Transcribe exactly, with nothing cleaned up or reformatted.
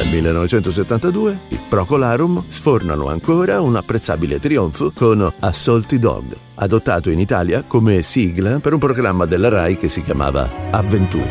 millenovecentosettantadue i Procolarum sfornano ancora un apprezzabile trionfo con Assaulty Dog, adottato in Italia come sigla per un programma della Rai che si chiamava Avventure.